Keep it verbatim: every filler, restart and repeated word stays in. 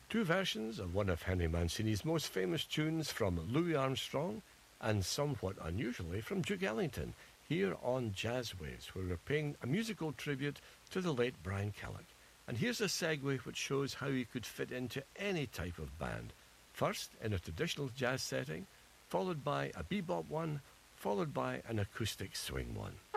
Two versions of one of Henry Mancini's most famous tunes from Louis Armstrong and somewhat unusually from Duke Ellington here on Jazz Waves, where we're paying a musical tribute to the late Brian Kellogg. And here's a segue which shows how he could fit into any type of band. First, in a traditional jazz setting, followed by a bebop one, followed by an acoustic swing one.